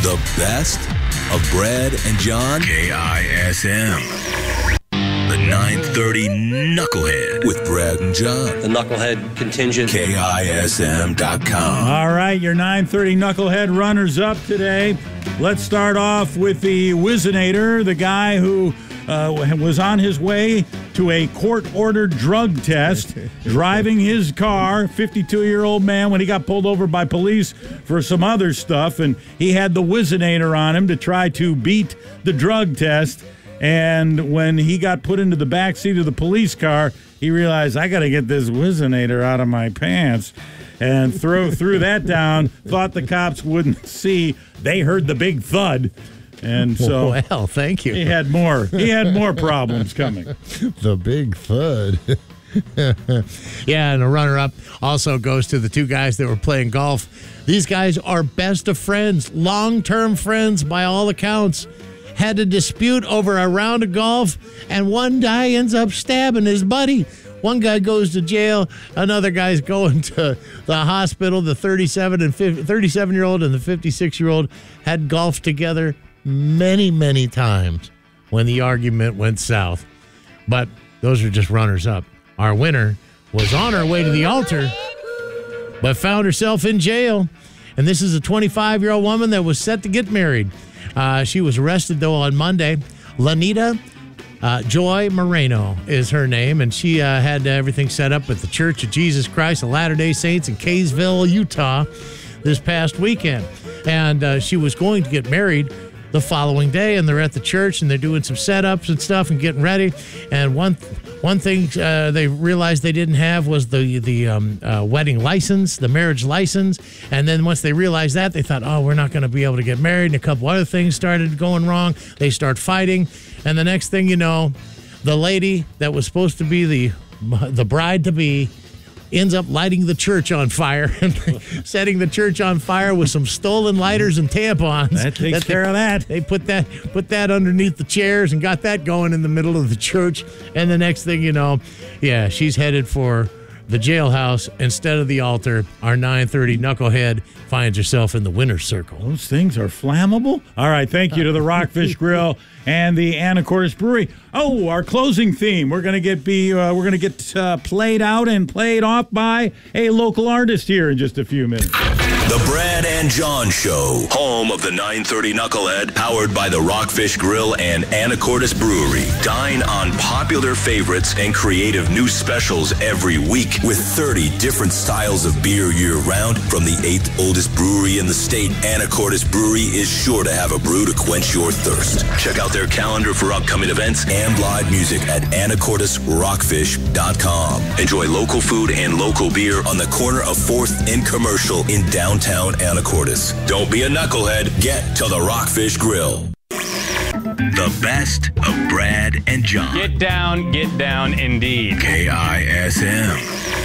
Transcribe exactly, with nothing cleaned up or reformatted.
The best of Brad and John. K I S M. The nine thirty Knucklehead with Brad and John. The Knucklehead contingent. K I S M dot com. All right, your nine thirty Knucklehead runners up today. Let's start off with the Whizzinator, the guy who uh, was on his way to a court-ordered drug test, driving his car, fifty-two-year-old man, when he got pulled over by police for some other stuff, and he had the Whizzinator on him to try to beat the drug test. And when he got put into the back seat of the police car, he realized, I got to get this Whizzinator out of my pants, and throw threw that down. Thought the cops wouldn't see. They heard the big thud, and so well, thank you. He had more. He had more problems coming. The big thud. Yeah, and a runner-up also goes to the two guys that were playing golf. These guys are best of friends, long-term friends by all accounts. Had a dispute over a round of golf, and one guy ends up stabbing his buddy. One guy goes to jail, another guy's going to the hospital. The thirty-seven and thirty-seven-year-old and the fifty-six-year-old had golfed together many, many times when the argument went south. But those are just runners-up. Our winner was on her way to the altar, but found herself in jail. And this is a twenty-five-year-old woman that was set to get married. Uh, she was arrested, though, on Monday. Lanita uh, Joy Moreno is her name, and she uh, had everything set up at the Church of Jesus Christ of Latter-day Saints in Kaysville, Utah, this past weekend. And uh, she was going to get married the following day, and they're at the church, and they're doing some setups and stuff and getting ready. And one one thing uh, they realized they didn't have was the the um, uh, wedding license, the marriage license. And then once they realized that, they thought, oh, we're not going to be able to get married. And a couple other things started going wrong. They start fighting. And the next thing you know, the lady that was supposed to be the the bride-to-be ends up lighting the church on fire and setting the church on fire with some stolen lighters and tampons. That takes that care they, of that. They put that put that underneath the chairs and got that going in the middle of the church. And the next thing you know, yeah, she's headed for the jailhouse instead of the altar. Our nine thirty Knucklehead finds herself in the winner's circle. Those things are flammable. All right, thank you to the Rockfish Grill and the Anacortes Brewery. Oh, our closing theme. We're gonna get be uh, we're gonna get uh, played out and played off by a local artist here in just a few minutes. The Brad and John Show, home of the nine thirty Knucklehead, powered by the Rockfish Grill and Anacortes Brewery. Dine on popular favorites and creative new specials every week with thirty different styles of beer year-round. From the eighth oldest brewery in the state, Anacortes Brewery is sure to have a brew to quench your thirst. Check out their calendar for upcoming events and live music at anacortes rockfish dot com. Enjoy local food and local beer on the corner of fourth and Commercial in downtown Anacortes. Don't be a knucklehead. Get to the Rockfish Grill. The best of Brad and John. Get down, get down indeed. K I S M.